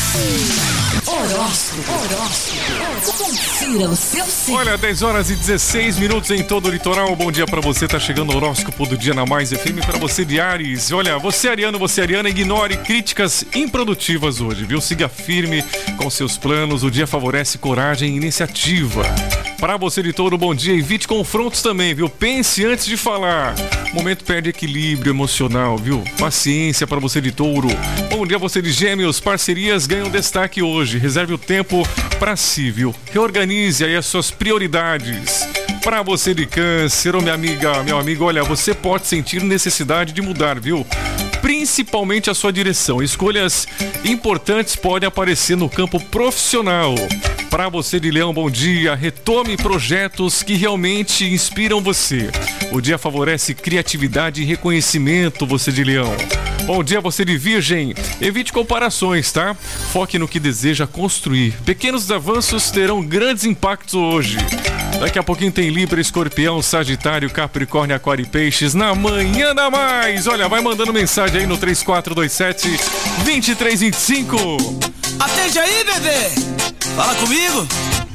Confira o seu signo. Olha, 10 horas e 16 minutos em todo o litoral. Bom dia pra você, tá chegando o horóscopo do dia na Mais FM pra você de Áries. Olha, você ariano, você ariana, ignore críticas improdutivas hoje, viu? Siga firme com seus planos, o dia favorece coragem e iniciativa. Para você de Touro, bom dia, evite confrontos também, viu? Pense antes de falar. O momento perde equilíbrio emocional, viu? Paciência para você de Touro. Bom dia, você de Gêmeos, parcerias ganham destaque hoje. Reserve o tempo para si, viu? Reorganize aí as suas prioridades. Para você de Câncer, minha amiga, meu amigo, olha, você pode sentir necessidade de mudar, viu? Principalmente a sua direção. Escolhas importantes podem aparecer no campo profissional. Para você de Leão, bom dia. Retome projetos que realmente inspiram você. O dia favorece criatividade e reconhecimento, você de Leão. Bom dia, você de Virgem. Evite comparações, tá? Foque no que deseja construir. Pequenos avanços terão grandes impactos hoje. Daqui a pouquinho tem Libra, Escorpião, Sagitário, Capricórnio, Aquário e Peixes na Manhã da Mais. Olha, vai mandando mensagem aí no 3427-2325. Atende aí, bebê! Fala comigo!